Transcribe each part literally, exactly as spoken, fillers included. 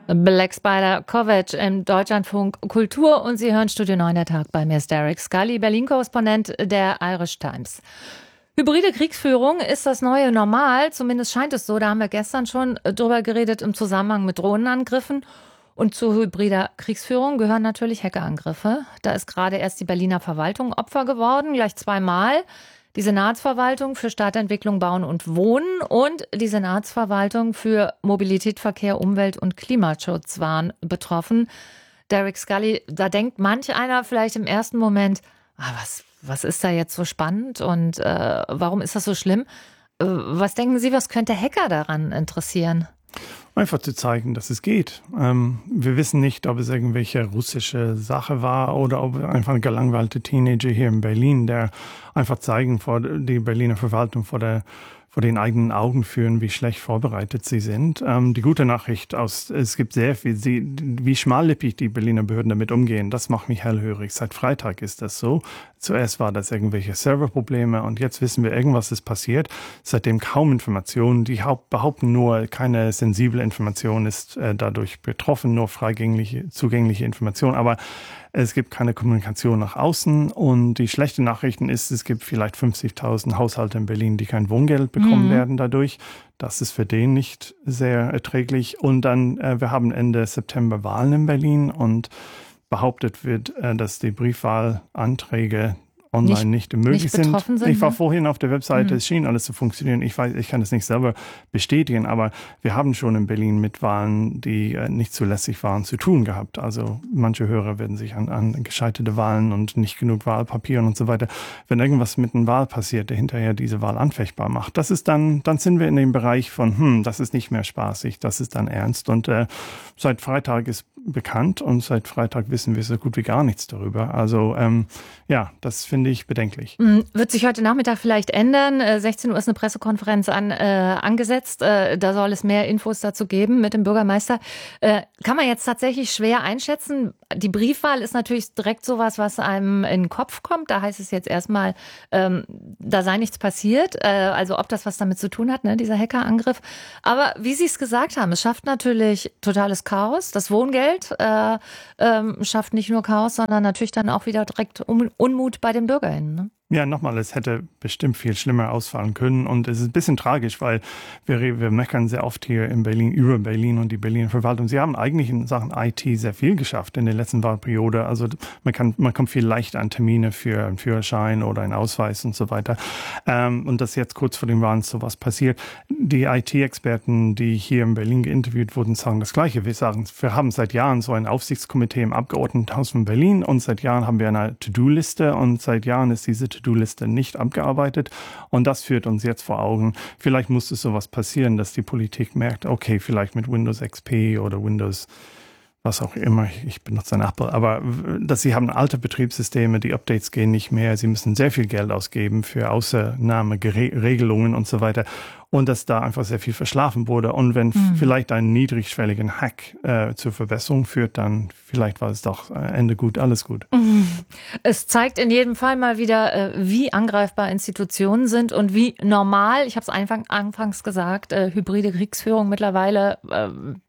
Black Spider Kovac im Deutschlandfunk Kultur und Sie hören Studio neun der Tag. Bei mir ist Derek Scully, Berlin-Korrespondent der Irish Times. Hybride Kriegsführung ist das neue Normal, zumindest scheint es so. Da haben wir gestern schon drüber geredet im Zusammenhang mit Drohnenangriffen. Und zu hybrider Kriegsführung gehören natürlich Hackerangriffe. Da ist gerade erst die Berliner Verwaltung Opfer geworden, gleich zweimal. Die Senatsverwaltung für Stadtentwicklung, Bauen und Wohnen und die Senatsverwaltung für Mobilität, Verkehr, Umwelt und Klimaschutz waren betroffen. Derek Scully, da denkt manch einer vielleicht im ersten Moment, ah, was, was ist da jetzt so spannend und äh, warum ist das so schlimm? Äh, was denken Sie, was könnte Hacker daran interessieren? Einfach zu zeigen, dass es geht. Ähm, wir wissen nicht, ob es irgendwelche russische Sache war oder ob einfach ein gelangweilter Teenager hier in Berlin, der einfach zeigen vor die Berliner Verwaltung vor der vor den eigenen Augen führen, wie schlecht vorbereitet sie sind. Ähm, die gute Nachricht aus, es gibt sehr viel, sie, wie schmallippig die Berliner Behörden damit umgehen, das macht mich hellhörig. Seit Freitag ist das so. Zuerst war das irgendwelche Serverprobleme und jetzt wissen wir, irgendwas ist passiert. Seitdem kaum Informationen, die haupt, behaupten nur, keine sensible Information ist äh, dadurch betroffen, nur freigängliche, zugängliche Information. Aber es gibt keine Kommunikation nach außen und die schlechte Nachrichten ist, es gibt vielleicht fünfzigtausend Haushalte in Berlin, die kein Wohngeld bekommen mhm. werden dadurch. Das ist für den nicht sehr erträglich. Und dann, äh, wir haben Ende September Wahlen in Berlin und behauptet wird, äh, dass die Briefwahlanträge online nicht, nicht möglich nicht sind. sind. Ich war ne? vorhin auf der Webseite, mhm. es schien alles zu funktionieren. Ich weiß, ich kann das nicht selber bestätigen, aber wir haben schon in Berlin mit Wahlen, die äh, nicht zulässig waren, zu tun gehabt. Also manche Hörer werden sich an, an gescheiterte Wahlen und nicht genug Wahlpapieren und so weiter. Wenn irgendwas mit einer Wahl passiert, der hinterher diese Wahl anfechtbar macht, das ist dann, dann sind wir in dem Bereich von, hm, das ist nicht mehr spaßig, das ist dann ernst. Und äh, seit Freitag ist bekannt und seit Freitag wissen wir so gut wie gar nichts darüber. Also ähm, ja, das finde ich bedenklich. Wird sich heute Nachmittag vielleicht ändern. sechzehn Uhr ist eine Pressekonferenz an, äh, angesetzt. Äh, da soll es mehr Infos dazu geben mit dem Bürgermeister. Äh, kann man jetzt tatsächlich schwer einschätzen. Die Briefwahl ist natürlich direkt sowas, was einem in den Kopf kommt. Da heißt es jetzt erstmal, ähm, da sei nichts passiert. Äh, also ob das was damit zu tun hat, ne, dieser Hackerangriff. Aber wie Sie es gesagt haben, es schafft natürlich totales Chaos. Das Wohngeld Äh, ähm, schafft nicht nur Chaos, sondern natürlich dann auch wieder direkt um, Unmut bei den BürgerInnen. Ne? Ja, nochmal, es hätte bestimmt viel schlimmer ausfallen können und es ist ein bisschen tragisch, weil wir, wir meckern sehr oft hier in Berlin über Berlin und die Berliner Verwaltung. Sie haben eigentlich in Sachen I T sehr viel geschafft in der letzten Wahlperiode. Also man kann, man kommt viel leichter an Termine für einen Führerschein oder einen Ausweis und so weiter. Ähm, und dass jetzt kurz vor den Wahlen sowas passiert. Die I T-Experten, die hier in Berlin geinterviewt wurden, sagen das Gleiche. Wir sagen, wir haben seit Jahren so ein Aufsichtskomitee im Abgeordnetenhaus von Berlin und seit Jahren haben wir eine To-Do-Liste und seit Jahren ist diese To-Do-Liste nicht abgearbeitet und das führt uns jetzt vor Augen. Vielleicht muss es sowas passieren, dass die Politik merkt, okay, vielleicht mit Windows X P oder Windows, was auch immer, ich benutze ein Apple, aber dass sie haben alte Betriebssysteme, die Updates gehen nicht mehr, sie müssen sehr viel Geld ausgeben für Ausnahmeregelungen und so weiter und dass da einfach sehr viel verschlafen wurde und wenn mhm. vielleicht ein niedrigschwelligen Hack äh, zur Verbesserung führt, dann vielleicht war es doch Ende gut, alles gut. Mhm. Es zeigt in jedem Fall mal wieder, äh, wie angreifbar Institutionen sind und wie normal, ich habe es anfang, anfangs gesagt, äh, hybride Kriegsführung mittlerweile äh,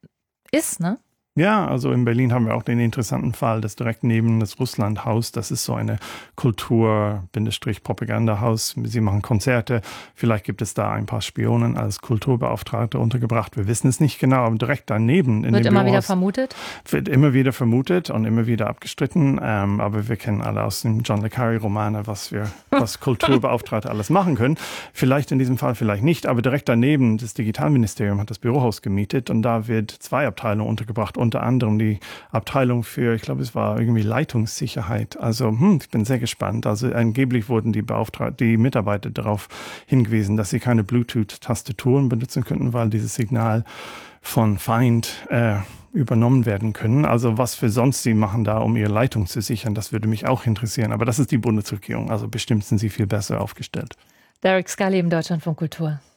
ist, ne? Ja, also in Berlin haben wir auch den interessanten Fall, das direkt neben das Russlandhaus, das ist so eine Kultur-Propagandahaus. Sie machen Konzerte, vielleicht gibt es da ein paar Spionen als Kulturbeauftragte untergebracht. Wir wissen es nicht genau, aber direkt daneben. In wird dem immer Büros wieder vermutet? Wird immer wieder vermutet und immer wieder abgestritten. Ähm, aber wir kennen alle aus dem John le Carré-Romane, was wir, was Kulturbeauftragte alles machen können. Vielleicht in diesem Fall, vielleicht nicht, aber direkt daneben, das Digitalministerium hat das Bürohaus gemietet und da wird zwei Abteilungen untergebracht. Unter anderem die Abteilung für, ich glaube, es war irgendwie Leitungssicherheit. Also hm, ich bin sehr gespannt. Also angeblich wurden die Beauftragten, die Mitarbeiter darauf hingewiesen, dass sie keine Bluetooth-Tastaturen benutzen könnten, weil dieses Signal von Feind äh, übernommen werden können. Also was für sonst sie machen da, um ihre Leitung zu sichern, das würde mich auch interessieren. Aber das ist die Bundesregierung. Also bestimmt sind sie viel besser aufgestellt. Derek Scully im Deutschlandfunk Kultur.